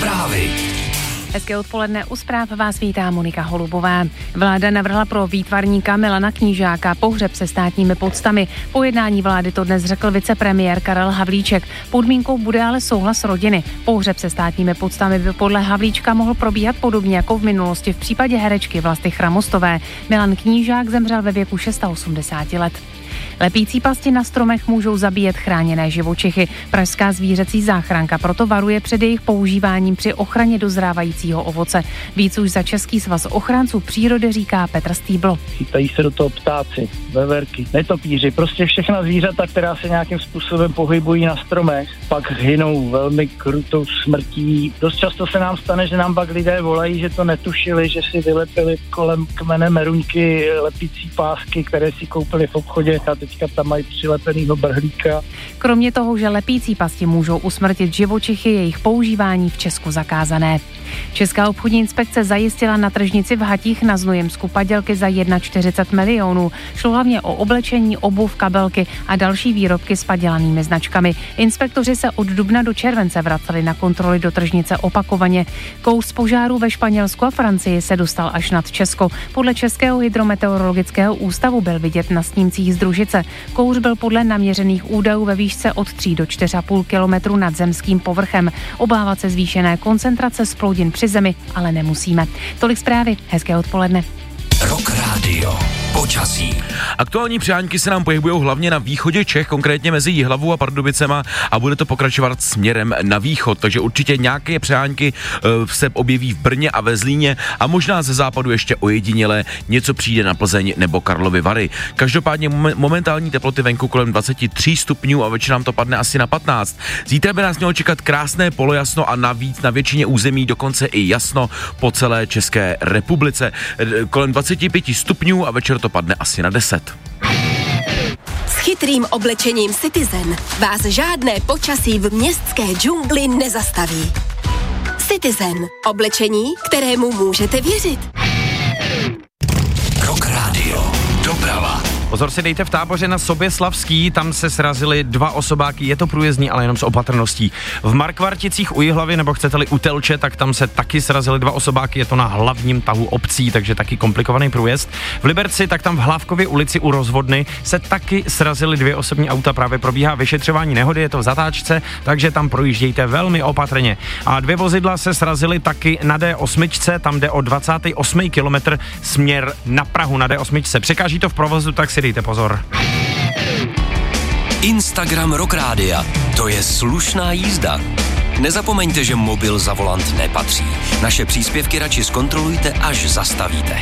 Zprávy. Hezké odpoledne, u zpráv vás vítá Monika Holubová. Vláda navrhla pro výtvarníka Milana Knížáka pohřeb se státními poctami. Po jednání vlády to dnes řekl vicepremiér Karel Havlíček. Podmínkou bude ale souhlas rodiny. Pohřeb se státními poctami by podle Havlíčka mohl probíhat podobně jako v minulosti v případě herečky Vlasty Chramostové. Milan Knížák zemřel ve věku 86 let. Lepící pasti na stromech můžou zabíjet chráněné živočichy. Pražská zvířecí záchranka proto varuje před jejich používáním při ochraně dozrávajícího ovoce. Víc už za Český svaz ochránců přírody říká Petr Stýbl. Chytají se do toho ptáci, veverky, netopíři, prostě všechna zvířata, která se nějakým způsobem pohybují na stromech, pak hynou velmi krutou smrtí. Dost často se nám stane, že nám pak lidé volají, že to netušili, že si vylepili kolem kmene meruňky lepící pásky, které si koupili v obchodě a teďka tam mají přilepenýho brhlíka. Kromě toho, že lepící pasti můžou usmrtit živočichy, jejich používání v Česku zakázané. Česká obchodní inspekce zajistila na tržnici v Hatích na Znojemsku padělky za 41 milionů. Šlo hlavně o oblečení, obuv, kabelky a další výrobky s padělanými značkami. Inspektoři se od dubna do července vraceli na kontroly do tržnice opakovaně. Kouř z požáru ve Španělsku a Francii se dostal až nad Česko. Podle Českého hydrometeorologického ústavu byl vidět na snímcích z družice. Kouř byl podle naměřených údajů ve výšce od 3 do 4,5 kilometru nad zemským povrchem. Obávat se zvýšené koncentrace zproudin při zemi, ale nemusíme. Tolik zprávy, hezké odpoledne. Rock Radio. Počasí. Aktuální přehánky se nám pohybují hlavně na východě Čech, konkrétně mezi Jihlavou a Pardubicema a bude to pokračovat směrem na východ, takže určitě nějaké přehánky se objeví v Brně a ve Zlíně a možná ze západu ještě ojediněle něco přijde na Plzeň nebo Karlovy Vary. Každopádně momentální teploty venku kolem 23 stupňů a večer nám to padne asi na 15. Zítra by nás mělo čekat krásné polojasno a navíc na většině území dokonce i jasno po celé České republice. Kolem 25 stupňů a večer to padne asi na 10. S chytrým oblečením Citizen vás žádné počasí v městské džungli nezastaví. Citizen. Oblečení, kterému můžete věřit. Rock Radio. Doprava. Pozor si dejte v Táboře na Soběslavský, tam se srazili 2 osobáky, je to průjezdný, ale jenom s opatrností. V Markvarticích u Jihlavy, nebo chcete-li u Telče, tak tam se taky srazili 2 osobáky, je to na hlavním tahu obcí, takže taky komplikovaný průjezd. V Liberci, tak tam v Hlávkově ulici u Rozvodny se taky srazili 2 osobní auta, právě probíhá vyšetřování nehody, je to v zatáčce, takže tam projíždějte velmi opatrně. A 2 vozidla se srazily taky na D8, tam jde o 28. kilometr směr na Prahu na D8. Překáží to v provozu, tak si dejte pozor. Instagram Rock Rádia. To je slušná jízda. Nezapomeňte, že mobil za volant nepatří. Naše příspěvky radši zkontrolujte, až zastavíte.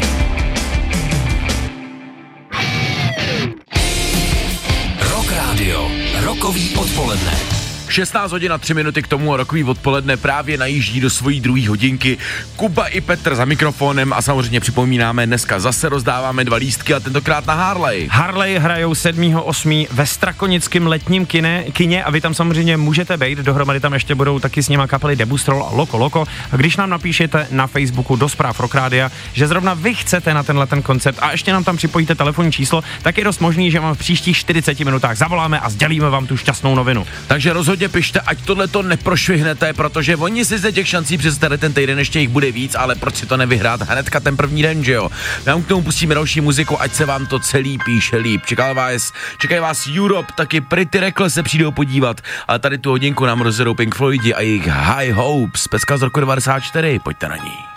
Rock Radio. Rokový odpoledne. 16 hodin a 3 minuty k tomu a rokový odpoledne právě najíždí do svojí druhé hodinky. Kuba i Petr za mikrofonem a samozřejmě připomínáme, dneska zase rozdáváme 2 lístky a tentokrát na Harley. Harley hrajou 7.8. ve Strakonickém letním kině a vy tam samozřejmě můžete být, dohromady tam ještě budou taky s nima kapely Debustrol a Loko. A když nám napíšete na Facebooku do zpráv Rock Rádia, že zrovna vy chcete na ten koncert a ještě nám tam připojíte telefonní číslo, tak je dost možný, že vám v příštích 40 minutách zavoláme a sdělíme vám tu šťastnou novinu. Takže rozhodně pište, ať tohleto neprošvihnete, protože oni si ze těch šancí přes ten týden ještě jich bude víc, ale proč si to nevyhrát hnedka ten první den, že jo? Vám k tomu pustíme další muziku, ať se vám to celý píše líp. Čekají vás Europe, taky Pretty Reckless se přijdou podívat, ale tady tu hodinku nám rozjedou Pink Floydi a jejich High Hopes, pecka z roku 94, pojďte na ní.